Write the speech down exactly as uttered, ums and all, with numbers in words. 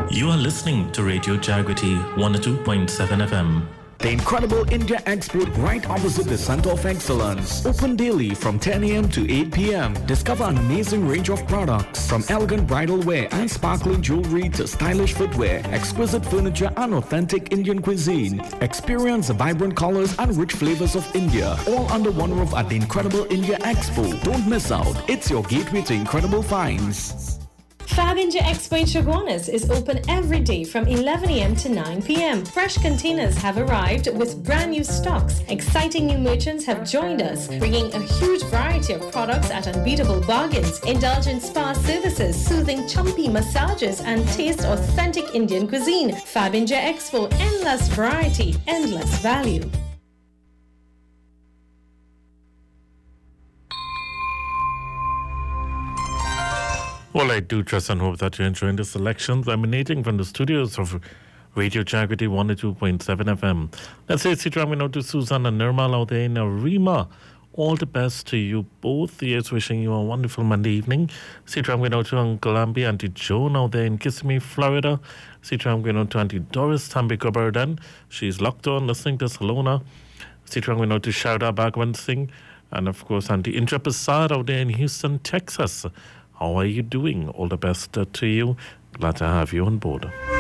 You are listening to Radio Jagriti one oh two point seven F M. The incredible India Export right opposite the Center of Excellence. Open daily from ten a m to eight p m Discover an amazing range of products from elegant bridal wear and sparkling jewelry to stylish footwear, exquisite furniture and authentic Indian cuisine. Experience the vibrant colors and rich flavors of India, all under one roof at the incredible India Expo. Don't miss out. It's your gateway to incredible finds. Fab India Expo in Chaguanas is open every day from eleven a m to nine p m Fresh containers have arrived with brand new stocks. Exciting new merchants have joined us, bringing a huge variety of products at unbeatable bargains. Indulge in spa services, soothing chumpy massages, and taste authentic Indian cuisine. Fab India Expo, endless variety, endless value. Well, I do trust and hope that you're enjoying the selections emanating from the studios of Radio Jagriti one oh two point seven F M. Let's say it's coming out to Susan and Nirmal out there in Rima. All the best to you both. Yes, wishing you a wonderful Monday evening. See, I'm going out to Uncle Ambi, Auntie Joan out there in Kissimmee, Florida. See, I'm going out to Auntie Doris Tambika Burden. She's locked on listening to Salona. See, I'm going out to Sharda Bhagwan Singh. And of course, Auntie Indra Prasad out there in Houston, Texas. How are you doing? All the best uh, to you. Glad to have you on board.